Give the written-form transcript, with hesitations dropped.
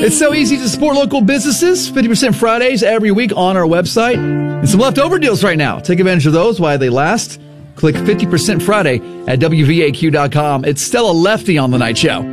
It's so easy to support local businesses. 50% Fridays every week on our website. And some leftover deals right now. Take advantage of those while they last. Click 50% Friday at WVAQ.com. It's Stella Lefty on The Night Show.